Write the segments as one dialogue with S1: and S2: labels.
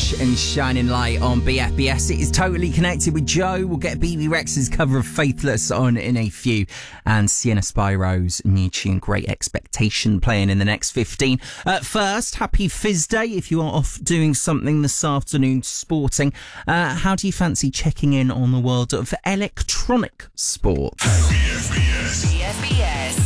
S1: Fresh and Shining Light on BFBS. It is Totally Connected with Joe. We'll get BB Rex's cover of Faithless on in a few. And Sienna Spiro's new tune, Great Expectation, playing in the next 15. First, happy Fizz Day if you are off doing something this afternoon sporting. How do you fancy checking in on the world of electronic sport?
S2: BFBS.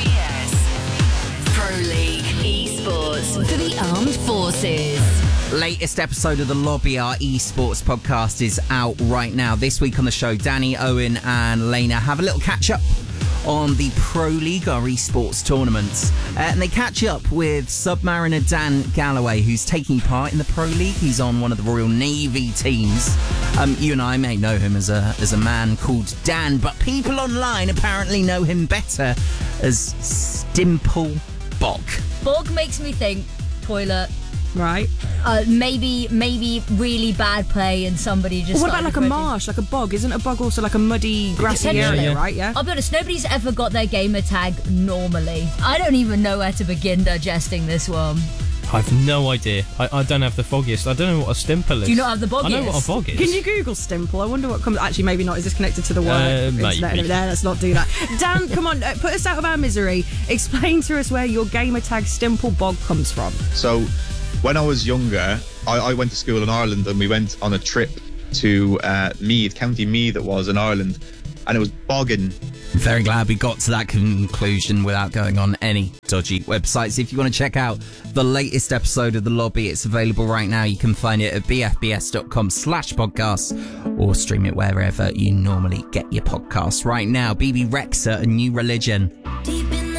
S2: Pro League Esports for the Armed Forces.
S1: Latest episode of The Lobby, our esports podcast, is out right now. This week on the show, Danny, Owen and Lena have a little catch up on the Pro League, our esports tournaments. And they catch up with Submariner Dan Galloway, who's taking part in the Pro League. He's on one of the Royal Navy teams. You and I may know him as a man called Dan, but people online apparently know him better as Stimple Bog.
S3: Bog makes me think toilet.
S4: Right.
S3: Maybe really bad play and somebody just...
S4: What about like a marsh, like a bog? Isn't a bog also like a muddy, grassy area, right? Yeah.
S3: I'll be honest, nobody's ever got their gamer tag normally. I don't even know where to begin digesting this one.
S5: I've no idea. I don't have the foggiest. I don't know what a stimple is.
S3: Do you not have the boggiest?
S5: I know what a bog is.
S4: Can you Google Stimple? I wonder what comes... Actually, maybe not. Is this connected to the work?
S5: Maybe.
S4: Let's not do that. Dan, come on, put us out of our misery. Explain to us where your gamer tag Stimple Bog comes from.
S6: So, when I was younger, I went to school in Ireland and we went on a trip to Meath, County Meath it was, in Ireland, and it was bogging.
S1: Very glad we got to that conclusion without going on any dodgy websites. If you want to check out the latest episode of The Lobby, it's available right now. You can find it at bfbs.com/podcasts or stream it wherever you normally get your podcasts. Right now, BB Rexa, A New Religion.